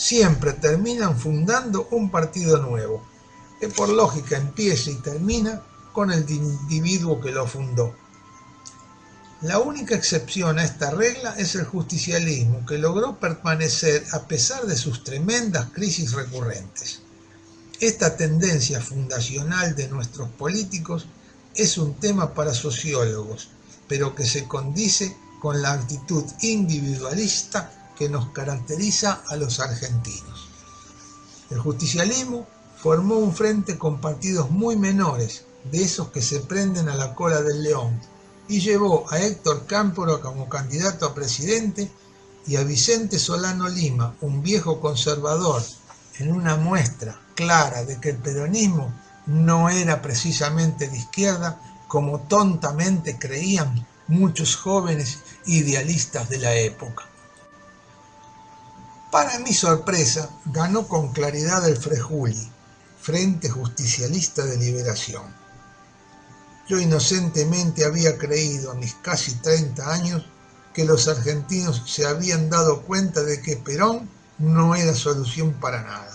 siempre terminan fundando un partido nuevo, que por lógica empieza y termina con el individuo que lo fundó. La única excepción a esta regla es el justicialismo, que logró permanecer a pesar de sus tremendas crisis recurrentes. Esta tendencia fundacional de nuestros políticos es un tema para sociólogos, pero que se condice con la actitud individualista que nos caracteriza a los argentinos. El justicialismo formó un frente con partidos muy menores, de esos que se prenden a la cola del león, y llevó a Héctor Cámpora como candidato a presidente y a Vicente Solano Lima, un viejo conservador, en una muestra clara de que el peronismo no era precisamente de izquierda, como tontamente creían muchos jóvenes idealistas de la época. Para mi sorpresa, ganó con claridad el Frejuli, Frente Justicialista de Liberación. Yo inocentemente había creído a mis casi 30 años que los argentinos se habían dado cuenta de que Perón no era solución para nada.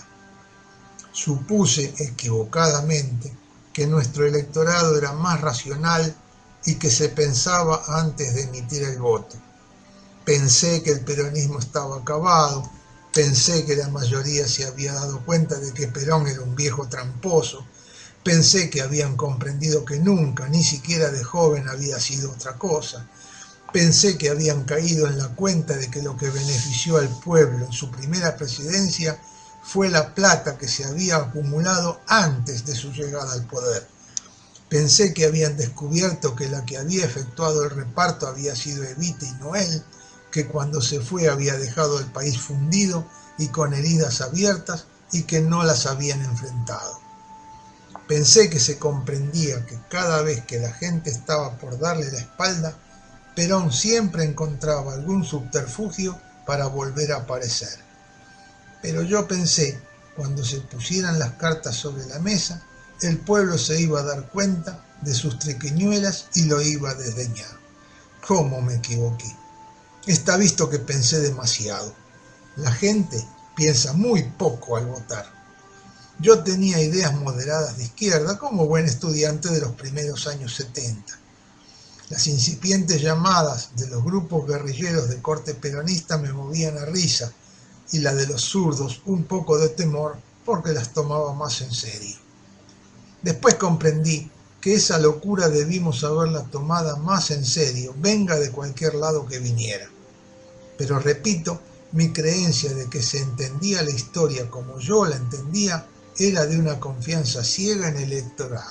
Supuse equivocadamente que nuestro electorado era más racional y que se pensaba antes de emitir el voto. Pensé que el peronismo estaba acabado, pensé que la mayoría se había dado cuenta de que Perón era un viejo tramposo, pensé que habían comprendido que nunca, ni siquiera de joven, había sido otra cosa. Pensé que habían caído en la cuenta de que lo que benefició al pueblo en su primera presidencia fue la plata que se había acumulado antes de su llegada al poder. Pensé que habían descubierto que la que había efectuado el reparto había sido Evita y no él, que cuando se fue había dejado el país fundido y con heridas abiertas y que no las habían enfrentado. Pensé que se comprendía que cada vez que la gente estaba por darle la espalda, Perón siempre encontraba algún subterfugio para volver a aparecer. Pero yo pensé, cuando se pusieran las cartas sobre la mesa, el pueblo se iba a dar cuenta de sus triquiñuelas y lo iba a desdeñar. ¿Cómo me equivoqué? Está visto que pensé demasiado. La gente piensa muy poco al votar. Yo tenía ideas moderadas de izquierda como buen estudiante de los primeros años 70. Las incipientes llamadas de los grupos guerrilleros de corte peronista me movían a risa y la de los zurdos un poco de temor porque las tomaba más en serio. Después comprendí que esa locura debimos haberla tomada más en serio, venga de cualquier lado que viniera. Pero repito, mi creencia de que se entendía la historia como yo la entendía era de una confianza ciega en el electorado.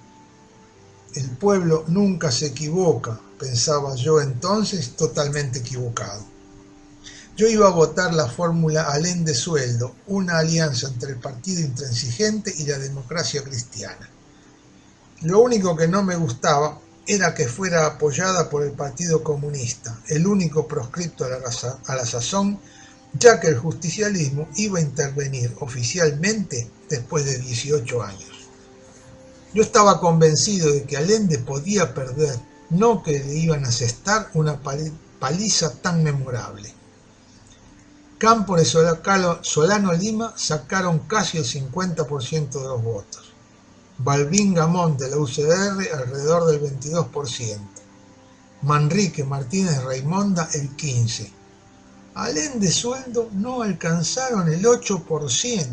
El pueblo nunca se equivoca, pensaba yo entonces, totalmente equivocado. Yo iba a votar la fórmula Alén de sueldo, una alianza entre el Partido Intransigente y la Democracia Cristiana. Lo único que no me gustaba era que fuera apoyada por el Partido Comunista, el único proscripto a la sazón, ya que el justicialismo iba a intervenir oficialmente después de 18 años. Yo estaba convencido de que Allende podía perder, no que le iban a asestar una paliza tan memorable. Cámpora y Solano Lima sacaron casi el 50% de los votos. Balbín Gamón de la UCR alrededor del 22%. Manrique Martínez Raimonda el 15%. Alén de sueldo no alcanzaron el 8%.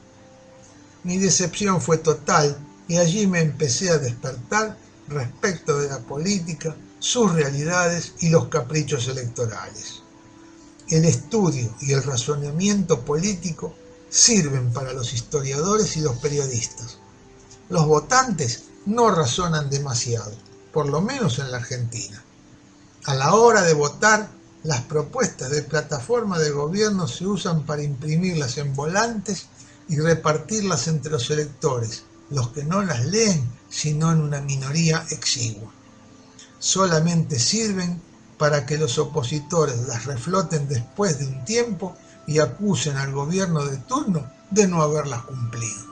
Mi decepción fue total y allí me empecé a despertar respecto de la política, sus realidades y los caprichos electorales. El estudio y el razonamiento político sirven para los historiadores y los periodistas. Los votantes no razonan demasiado, por lo menos en la Argentina. A la hora de votar, las propuestas de plataforma de gobierno se usan para imprimirlas en volantes y repartirlas entre los electores, los que no las leen, sino en una minoría exigua. Solamente sirven para que los opositores las refloten después de un tiempo y acusen al gobierno de turno de no haberlas cumplido.